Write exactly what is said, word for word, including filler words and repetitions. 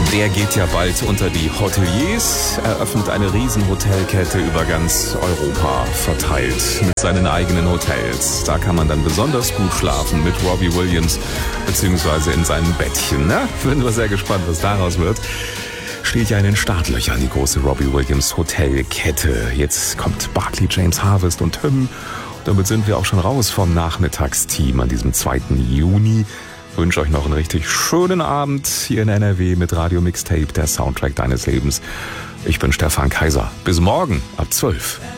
Der geht ja bald unter die Hoteliers, eröffnet eine Riesenhotelkette über ganz Europa verteilt mit seinen eigenen Hotels. Da kann man dann besonders gut schlafen mit Robbie Williams beziehungsweise in seinem Bettchen. Ne? Bin nur sehr gespannt, was daraus wird. Steht ja in den Startlöchern die große Robbie Williams Hotelkette. Jetzt kommt Barclay James Harvest und Tim. Damit sind wir auch schon raus vom Nachmittagsteam an diesem zweiten Juni. Ich wünsche euch noch einen richtig schönen Abend hier in N R W mit Radio Mixtape, der Soundtrack deines Lebens. Ich bin Stefan Kaiser. Bis morgen ab zwölf.